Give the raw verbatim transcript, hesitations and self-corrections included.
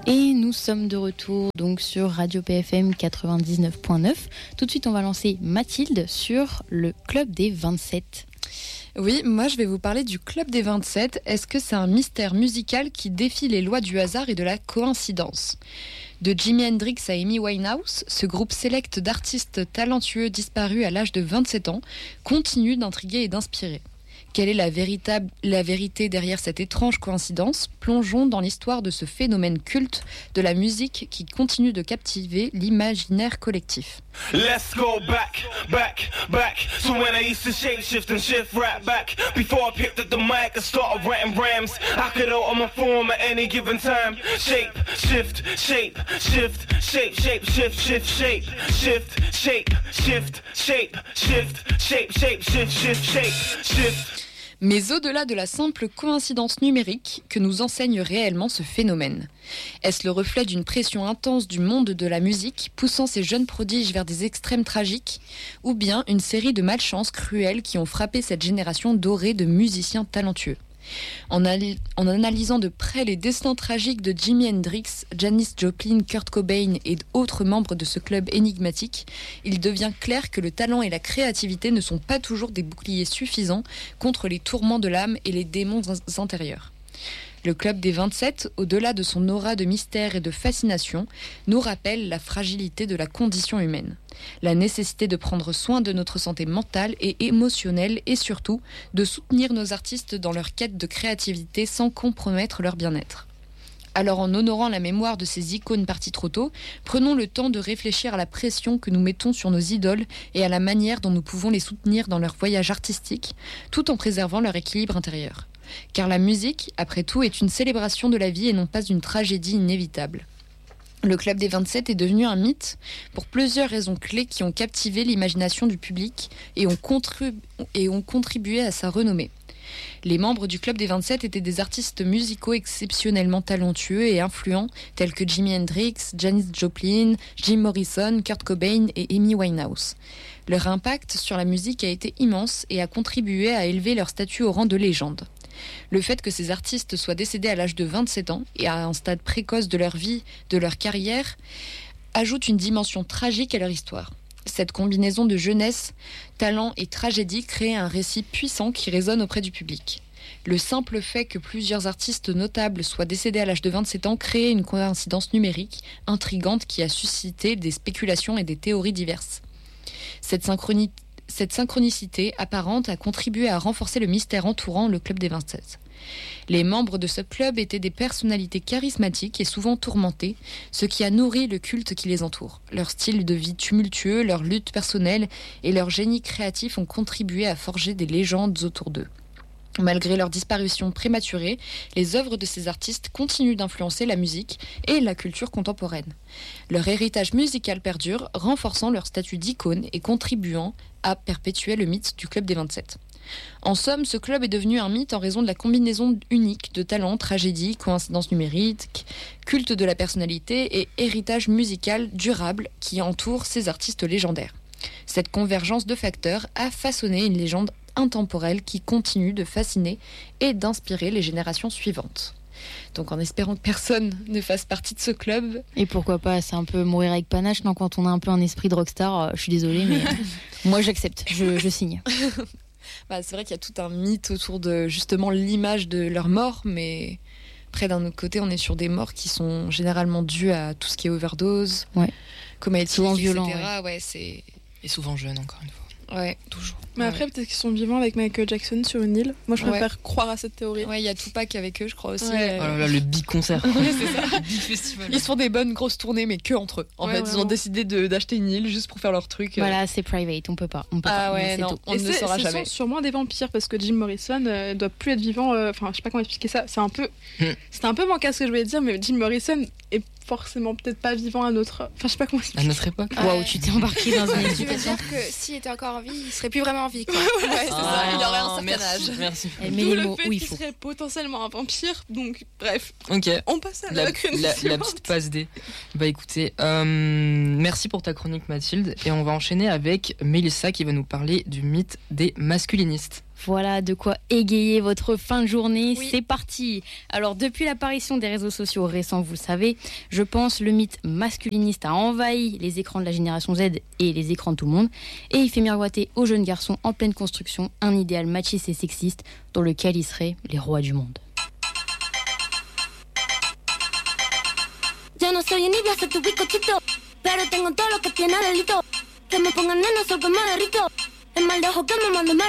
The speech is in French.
Et nous sommes de retour donc sur Radio P F M quatre-vingt-dix-neuf point neuf. Tout de suite, on va lancer Mathilde sur le Club des vingt-sept. Oui, moi je vais vous parler du Club des vingt-sept. Est-ce que c'est un mystère musical qui défie les lois du hasard et de la coïncidence ? De Jimi Hendrix à Amy Winehouse, ce groupe sélect d'artistes talentueux disparus à l'âge de vingt-sept ans continue d'intriguer et d'inspirer. Quelle est la, véritable, la vérité derrière cette étrange coïncidence ? Plongeons dans l'histoire de ce phénomène culte de la musique qui continue de captiver l'imaginaire collectif. Let's go back, back, back. So when I used to shape shift and shift right back. Before I picked up the mic and started writing rhymes, I could alter my form at any given time. Shape, shift, shape, shift, shape, shape, shift, shift, shape, shift, shape, shift, shape, shift, shape, shape, shift, shift, shape, shift. Mais au-delà de la simple coïncidence numérique, que nous enseigne réellement ce phénomène ? Est-ce le reflet d'une pression intense du monde de la musique, poussant ces jeunes prodiges vers des extrêmes tragiques ? Ou bien une série de malchances cruelles qui ont frappé cette génération dorée de musiciens talentueux ? En, al- en analysant de près les destins tragiques de Jimi Hendrix, Janis Joplin, Kurt Cobain et d'autres membres de ce club énigmatique, il devient clair que le talent et la créativité ne sont pas toujours des boucliers suffisants contre les tourments de l'âme et les démons in- intérieurs. Le Club des vingt-sept, au-delà de son aura de mystère et de fascination, nous rappelle la fragilité de la condition humaine, la nécessité de prendre soin de notre santé mentale et émotionnelle et surtout de soutenir nos artistes dans leur quête de créativité sans compromettre leur bien-être. Alors en honorant la mémoire de ces icônes parties trop tôt, prenons le temps de réfléchir à la pression que nous mettons sur nos idoles et à la manière dont nous pouvons les soutenir dans leur voyage artistique, tout en préservant leur équilibre intérieur. Car la musique, après tout, est une célébration de la vie et non pas une tragédie inévitable. Le Club des vingt-sept est devenu un mythe pour plusieurs raisons clés qui ont captivé l'imagination du public et ont, contribu- et ont contribué à sa renommée. Les membres du Club des vingt-sept étaient des artistes musicaux exceptionnellement talentueux et influents, tels que Jimi Hendrix, Janis Joplin, Jim Morrison, Kurt Cobain et Amy Winehouse. Leur impact sur la musique a été immense et a contribué à élever leur statut au rang de légende. Le fait que ces artistes soient décédés à l'âge de vingt-sept ans et à un stade précoce de leur vie, de leur carrière, ajoute une dimension tragique à leur histoire. Cette combinaison de jeunesse, talent et tragédie crée un récit puissant qui résonne auprès du public. Le simple fait que plusieurs artistes notables soient décédés à l'âge de vingt-sept ans crée une coïncidence numérique intrigante qui a suscité des spéculations et des théories diverses. Cette synchronicité Cette synchronicité apparente a contribué à renforcer le mystère entourant le Club des vingt-sept. Les membres de ce club étaient des personnalités charismatiques et souvent tourmentées, ce qui a nourri le culte qui les entoure. Leur style de vie tumultueux, leur lutte personnelle et leur génie créatif ont contribué à forger des légendes autour d'eux. Malgré leur disparition prématurée, les œuvres de ces artistes continuent d'influencer la musique et la culture contemporaine. Leur héritage musical perdure, renforçant leur statut d'icône et contribuant à perpétuer le mythe du Club des vingt-sept. En somme, ce club est devenu un mythe en raison de la combinaison unique de talent, tragédie, coïncidence numérique, culte de la personnalité et héritage musical durable qui entoure ces artistes légendaires. Cette convergence de facteurs a façonné une légende intemporelle qui continue de fasciner et d'inspirer les générations suivantes. Donc en espérant que personne ne fasse partie de ce club. Et pourquoi pas, c'est un peu mourir avec panache, non, quand on a un peu un esprit de rockstar, euh, je suis désolée, mais moi j'accepte, je, je signe. Bah, c'est vrai qu'il y a tout un mythe autour de justement l'image de leur mort, mais après d'un autre côté on est sur des morts qui sont généralement dues à tout ce qui est overdose, ouais. comédie, souvent violent, et cetera. Ouais. Ouais, c'est... Et souvent jeunes encore une fois. Ouais, toujours. Mais après, ouais. peut-être qu'ils sont vivants avec Michael Jackson sur une île. Moi, je préfère ouais. croire à cette théorie. Ouais, il y a Tupac avec eux, je crois aussi. Ouais. Oh là là, le big concert. Ouais, c'est ça. Big festival. Ils se font des bonnes grosses tournées, mais que entre eux. En Ouais, fait, vraiment. ils ont décidé de, d'acheter une île juste pour faire leur truc. Voilà, c'est private, on peut pas. On peut Ah pas, ouais, c'est non. tout. On Et ne c'est, saura ce jamais. sont sûrement des vampires parce que Jim Morrison euh, doit plus être vivant. Enfin, euh, je sais pas comment expliquer ça. C'est un peu, Hmm. c'était un peu manqué ce que je voulais dire, mais Jim Morrison est forcément peut-être pas vivant à notre. Enfin, je sais pas comment À expliquer. notre époque. Waouh, wow, tu t'es embarqué dans une Tu veux éducation. dire que s'il était encore en vie, il serait plus vraiment en vie, quoi. Ouais, c'est ça. Ah, Il aurait un certain merci, âge. Merci. Elle met D'où les le mots fait où il qu'il faut. serait potentiellement un vampire. Donc, bref, Ok. on passe à La, la chronique la- la suivante. petite passe D. Bah écoutez, euh, merci pour ta chronique Mathilde et on va enchaîner avec Mélissa qui va nous parler du mythe des masculinistes. Voilà de quoi égayer votre fin de journée. Oui. C'est parti. Alors, depuis l'apparition des réseaux sociaux récents, vous le savez, je pense le mythe masculiniste a envahi les écrans de la génération Z et les écrans de tout le monde. Et il fait miroiter aux jeunes garçons en pleine construction un idéal machiste et sexiste dans lequel ils seraient les rois du monde. Yo no soy envidia, soy tu bizcochito, pero tengo todo lo que tiene delito. Que me pongan nena, sol que me derrito. Es mal de ojo que me mande mal